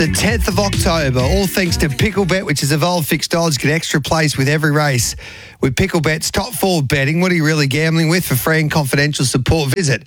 The 10th of October, all thanks to Picklebet, which has evolved fixed odds. Get extra plays with every race. With Picklebet's top four betting, what are you really gambling with? For free and confidential support, visit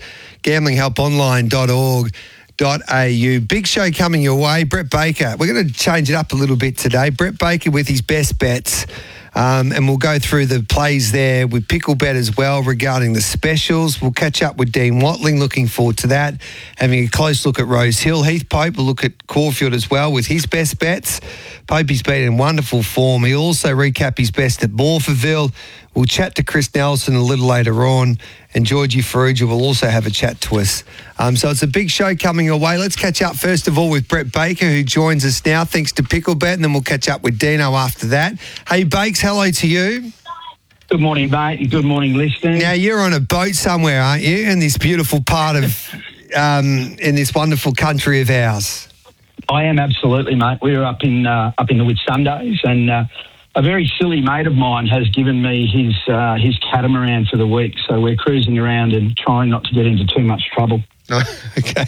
gamblinghelponline.org.au. Big show coming your way. Brett Baker. We're going to change it up a little bit today. Brett Baker with his best bets. And we'll go through the plays there with Picklebet as well regarding the specials. We'll catch up with Dean Watling. Looking forward to that. Having a close look at Rose Hill. Heath Pope will look at Caulfield as well with his best bets. Popey's been in wonderful form. He'll also recap his best at Morphettville. We'll chat to Chris Nelson a little later on, and Georgie Ferrugia will also have a chat to us. So it's a big show coming your way. Let's catch up first of all with Brett Baker, who joins us now thanks to Picklebet, and then we'll catch up with Dino after that. Hey, Bakes, hello to you. Good morning, mate, and good morning, listeners. Now, you're on a boat somewhere, aren't you, in this beautiful part of, in this wonderful country of ours? I am, absolutely, mate. We're up in the Whitsundays, and a very silly mate of mine has given me his catamaran for the week, so we're cruising around and trying not to get into too much trouble. Okay.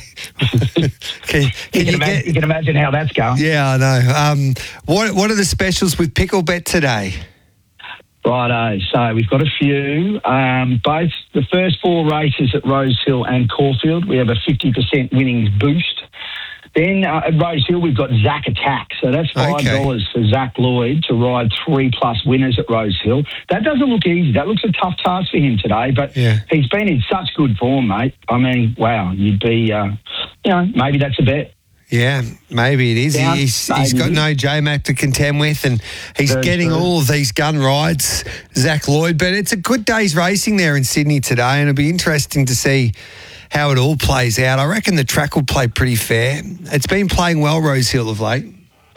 You can imagine how that's going. Yeah, I know. What are the specials with Picklebet today? Righto, so we've got a few. Both the first four races at Rose Hill and Caulfield, we have a 50% winnings boost. Then at Rose Hill, we've got Zach Attack. So that's $5 for Zach Lloyd to ride 3+ winners at Rose Hill. That doesn't look easy. That looks a tough task for him today, but he's been in such good form, mate. I mean, wow, you'd be, maybe that's a bet. Yeah, maybe it is. He's got no J-Mac to contend with, and he's getting all of these gun rides, Zach Lloyd. But it's a good day's racing there in Sydney today, and it'll be interesting to see how it all plays out. I reckon the track will play pretty fair. It's been playing well, Rose Hill, of late.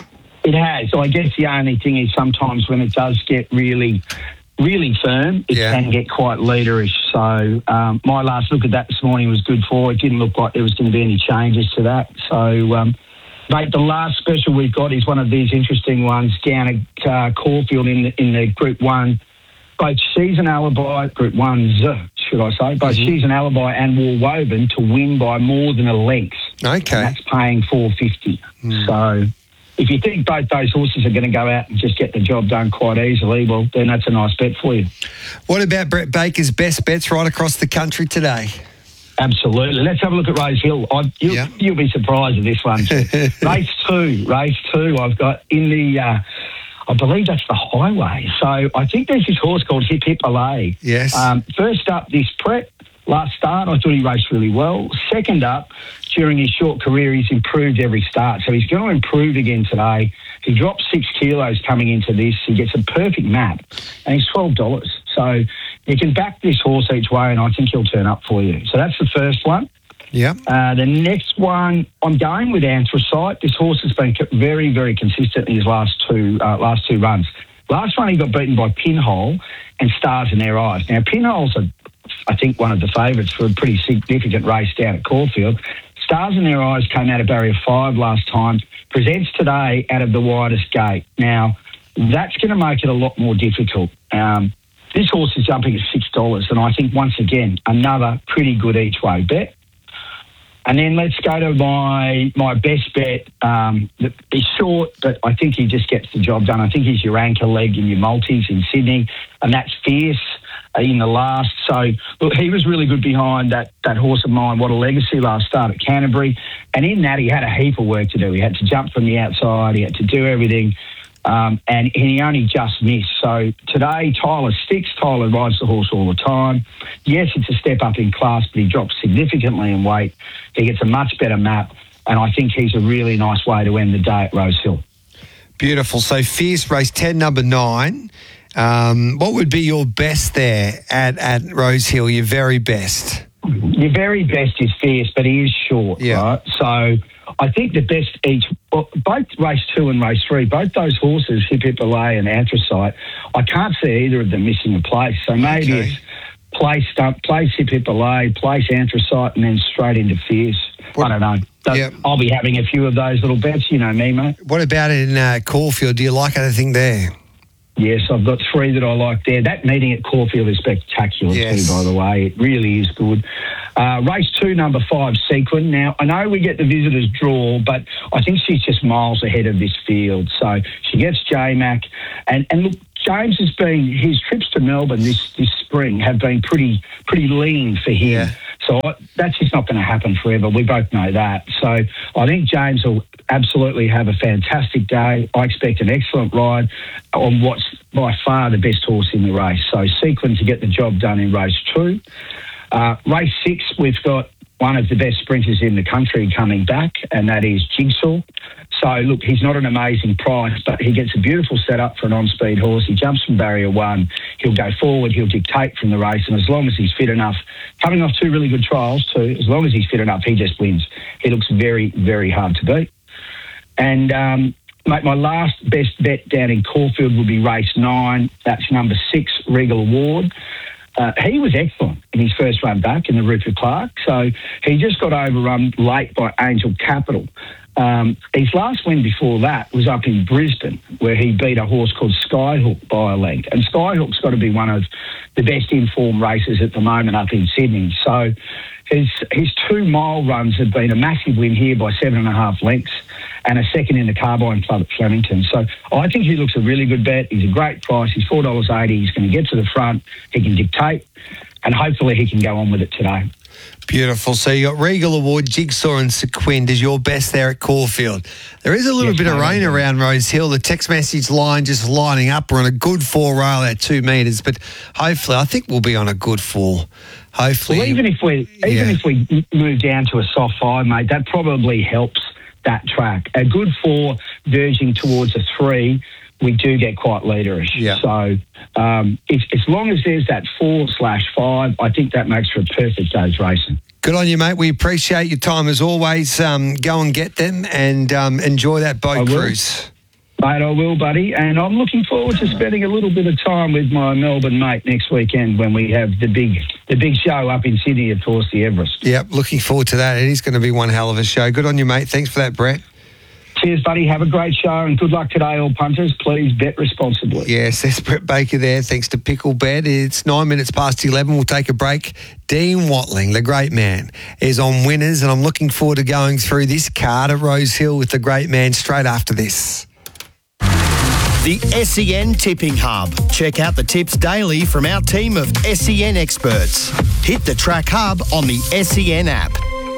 It has. So I guess the only thing is sometimes when it does get really, really firm, it can get quite leaderish. So my last look at that this morning was good for. It didn't look like there was going to be any changes to that. So, mate, the last special we've got is one of these interesting ones down at Caulfield in the Group 1. Both Season Alibi, Group 1s, should I say, both Season Alibi and War Woven to win by more than a length. Okay. And that's paying $4.50. So if you think both those horses are going to go out and just get the job done quite easily, well, then that's a nice bet for you. What about Brett Baker's best bets right across the country today? Absolutely. Let's have a look at Rose Hill. You'll be surprised at this one. Race two, I've got in the... I believe that's the Highway. So I think there's this horse called Hip Hip Allay. Yes. First up, this prep. Last start, I thought he raced really well. Second up, during his short career, he's improved every start. So he's going to improve again today. He dropped 6 kilos coming into this. He gets a perfect map, and he's $12. So you can back this horse each way, and I think he'll turn up for you. So that's the first one. Yeah. The next one, I'm going with Anthracite. This horse has been very, very consistent in his last two runs. Last one, he got beaten by Pinhole and Stars in Their Eyes. Now, Pinhole's, I think, one of the favourites for a pretty significant race down at Caulfield. Stars in Their Eyes came out of barrier 5 last time, presents today out of the widest gate. Now, that's going to make it a lot more difficult. This horse is jumping at $6, and I think, once again, another pretty good each-way bet. And then let's go to my best bet. He's short, but I think he just gets the job done. I think he's your anchor leg in your multis in Sydney, and that's Fierce in the last. So, look, he was really good behind that horse of mine, What a Legacy, last start at Canterbury. And in that, he had a heap of work to do. He had to jump from the outside. He had to do everything. And he only just missed. So today, Tyler sticks. Tyler rides the horse all the time. Yes, it's a step up in class, but he drops significantly in weight. He gets a much better map, and I think he's a really nice way to end the day at Rose Hill. Beautiful. So Fierce, race 10, number 9. What would be your best there at Rose Hill, your very best? Your very best is Fierce, but he is short, right? So I think the best both race 2 and race 3, both those horses, Hip Hip Allay and Anthracite, I can't see either of them missing a place. So maybe it's place Hip Hip Allay, place Anthracite, and then straight into Fierce. I don't know. I'll be having a few of those little bets, you know me, mate. What about in Caulfield? Do you like anything there? Yes, I've got 3 that I like there. That meeting at Caulfield is spectacular too, by the way. It really is good. Race 2, number 5, Sequin. Now, I know we get the visitors draw, but I think she's just miles ahead of this field. So she gets J-Mac. And look, James has been, his trips to Melbourne this spring have been pretty lean for him. Yeah. So that's just not going to happen forever. We both know that. So I think James will absolutely have a fantastic day. I expect an excellent ride on what's by far the best horse in the race. So Sequin to get the job done in race 2. Race 6, we've got one of the best sprinters in the country coming back, and that is Jigsaw. So, look, he's not an amazing price, but he gets a beautiful setup for an on-speed horse. He jumps from barrier 1. He'll go forward. He'll dictate from the race. And as long as he's fit enough, coming off 2 really good trials too, as long as he's fit enough, he just wins. He looks very, very hard to beat. And, mate, my last best bet down in Caulfield will be race 9. That's number 6, Regal Award. He was excellent in his first run back in the Rupert Clark. So he just got overrun late by Angel Capital. His last win before that was up in Brisbane, where he beat a horse called Skyhook by a length. And Skyhook's got to be one of the best informed races at the moment up in Sydney. So his 2-mile runs have been a massive win here by 7.5 lengths and a second in the Carbine Club at Flemington. So I think he looks a really good bet. He's a great price. He's $4.80. He's going to get to the front. He can dictate, and hopefully he can go on with it today. Beautiful. So you got Regal Award, Jigsaw and Sequin as your best there at Caulfield. There is a little bit of rain around Rose Hill. The text message line just lining up. We're on a good 4 rail at 2 metres, but hopefully I think we'll be on a good 4. Hopefully. Well, even if we move down to a soft 5, mate, that probably helps that track. A good 4 verging towards a 3, we do get quite leaderish. Yeah. So as long as there's that 4/5, I think that makes for a perfect day's racing. Good on you, mate. We appreciate your time as always. Go and get them and enjoy that boat cruise. Mate, I will, buddy. And I'm looking forward to spending a little bit of time with my Melbourne mate next weekend when we have the big show up in Sydney, of course, the Everest. Yep, looking forward to that. It is going to be one hell of a show. Good on you, mate. Thanks for that, Brett. Cheers, buddy. Have a great show and good luck today, all punters. Please bet responsibly. Yes, there's Brett Baker there. Thanks to Pickle Bet. It's 9 minutes past 11. We'll take a break. Dean Watling, the great man, is on winners, and I'm looking forward to going through this card at Rose Hill with the great man straight after this. The SEN Tipping Hub. Check out the tips daily from our team of SEN experts. Hit the Track Hub on the SEN app.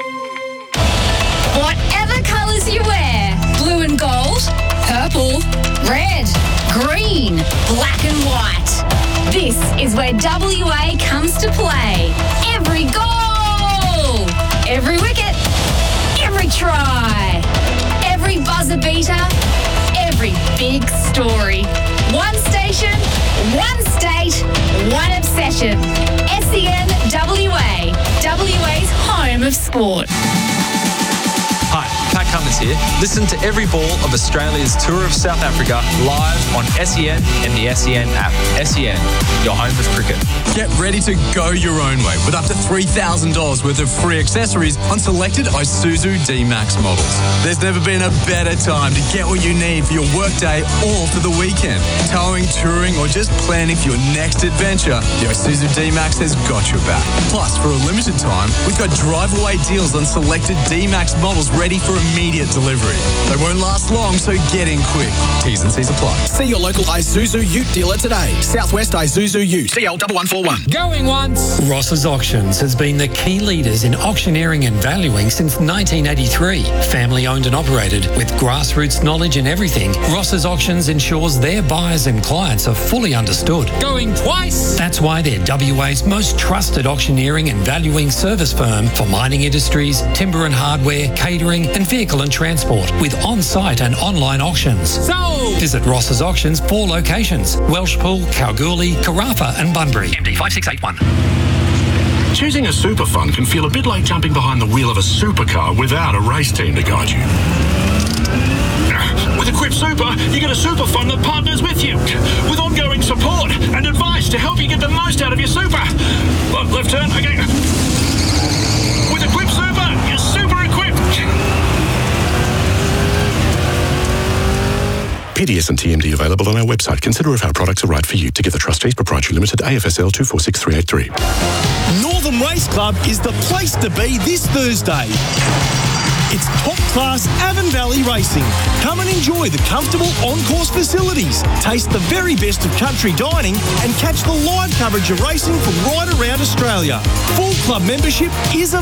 Whatever colours you wear, blue and gold, purple, red, green, black and white. This is where WA comes to play. Every goal, every wicket, every try, every buzzer beater, every big story. One station, one state, one obsession. SEN WA, WA's home of sport. Hi, Pat Cummins here. Listen to every ball of Australia's Tour of South Africa live on SEN and the SEN app. SEN, your home of cricket. Get ready to go your own way with up to $3,000 worth of free accessories on selected Isuzu D-Max models. There's never been a better time to get what you need for your workday or for the weekend. Towing, touring, or just planning for your next adventure, the Isuzu D-Max has got your back. Plus, for a limited time, we've got drive-away deals on selected D-Max models ready for immediate delivery. They won't last long, so get in quick. T's and C's apply. See your local Isuzu Ute dealer today. Southwest Isuzu Ute. CL1141. Going once. Ross's Auctions has been the key leaders in auctioneering and valuing since 1983. Family owned and operated with grassroots knowledge in everything, Ross's Auctions ensures their buyers and clients are fully understood. Going twice. That's why they're WA's most trusted auctioneering and valuing service firm for mining industries, timber and hardware, catering and vehicle and transport with on-site and online auctions. Sold! Visit Ross's Auctions 4 locations: Welshpool, Kalgoorlie, Carafa and Bunbury. MD 5681. Choosing a super fund can feel a bit like jumping behind the wheel of a supercar without a race team to guide you. With Equip Super, you get a super fund that partners with you, with ongoing support and advice to help you get the most out of your super. Left turn, okay. With Equip Super, you're super equipped. PDS and TMD available on our website. Consider if our products are right for you. Together Trustees Proprietary Limited, AFSL 246383. Northern Race Club is the place to be this Thursday. It's top-class Avon Valley racing. Come and enjoy the comfortable on-course facilities, taste the very best of country dining, and catch the live coverage of racing from right around Australia. Full club membership is